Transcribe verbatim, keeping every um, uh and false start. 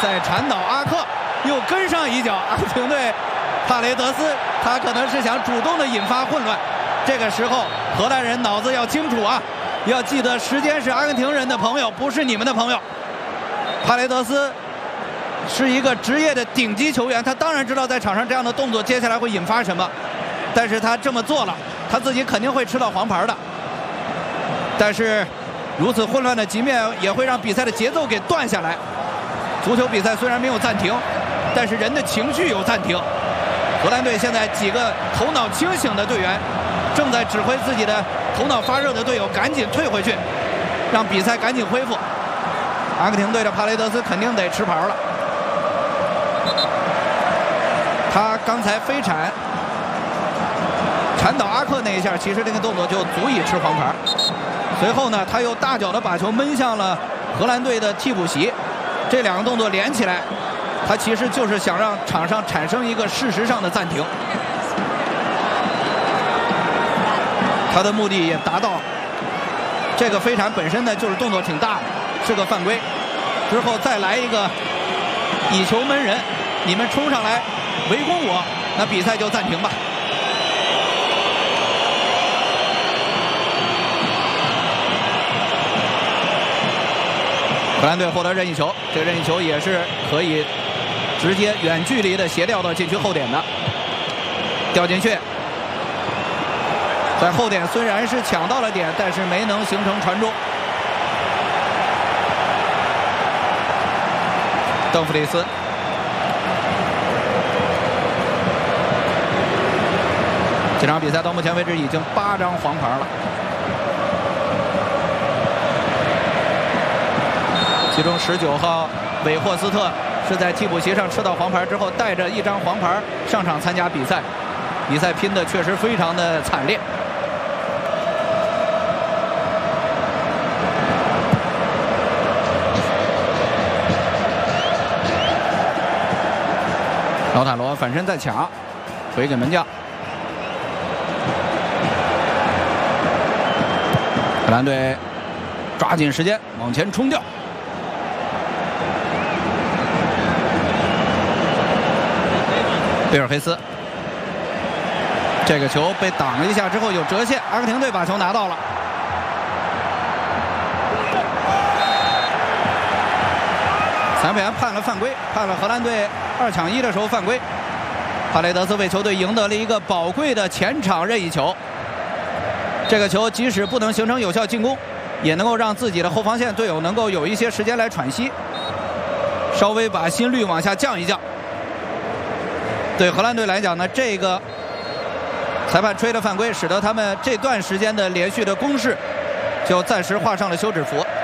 再传导阿克，又跟上一脚，阿根廷队帕雷德斯他可能是想主动的引发混乱。这个时候荷兰人脑子要清楚啊，要记得时间是阿根廷人的朋友，不是你们的朋友。帕雷德斯是一个职业的顶级球员，他当然知道在场上这样的动作接下来会引发什么，但是他这么做了，他自己肯定会吃到黄牌的。但是如此混乱的局面也会让比赛的节奏给断下来。足球比赛虽然没有暂停，但是人的情绪有暂停。荷兰队现在几个头脑清醒的队员正在指挥自己的头脑发热的队友赶紧退回去，让比赛赶紧恢复。阿根廷队的帕雷德斯肯定得吃牌了，他刚才飞铲铲倒阿克那一下，其实这个动作就足以吃黄牌。随后呢，他又大脚的把球闷向了荷兰队的替补席，这两个动作连起来，他其实就是想让场上产生一个事实上的暂停，他的目的也达到了。这个飞铲本身呢就是动作挺大的，是个犯规，之后再来一个以球闷人，你们冲上来围攻我，那比赛就暂停吧。荷兰队获得任意球，这个任意球也是可以直接远距离的斜吊到禁区后点的，掉进去。在后点虽然是抢到了点，但是没能形成传中。邓弗里斯，这场比赛到目前为止已经八张黄牌了。其中十九号韦霍斯特是在替补席上吃到黄牌之后，带着一张黄牌上场参加比赛，比赛拼的确实非常的惨烈。老塔罗反身再抢，回给门将。荷兰队抓紧时间往前冲吊。贝尔黑斯，这个球被挡了一下之后有折线，阿根廷队把球拿到了。裁判员判了犯规，判了荷兰队二抢一的时候犯规。帕雷德斯为球队赢得了一个宝贵的前场任意球。这个球即使不能形成有效进攻，也能够让自己的后防线队友能够有一些时间来喘息，稍微把心率往下降一降。对荷兰队来讲呢，这个裁判吹的犯规，使得他们这段时间的连续的攻势就暂时画上了休止符。